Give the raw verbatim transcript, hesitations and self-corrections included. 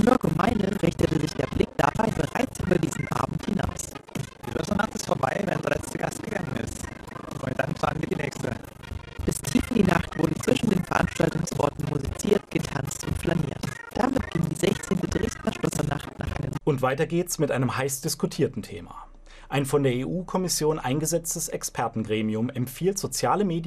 Mirko Meine richtete sich der Blick dabei bereits über diesen Abend hinaus. Die Börsennacht ist vorbei, während der letzte Gast gegangen ist. Und dann planen wir die nächste. Bis tief in die Nacht wurde zwischen den Veranstaltungsorten musiziert, getanzt und flaniert. Damit ging die sechzehnte Dresdner Schlossernacht nach einem... Und weiter geht's mit einem heiß diskutierten Thema. Ein von der E U-Kommission eingesetztes Expertengremium empfiehlt soziale Medien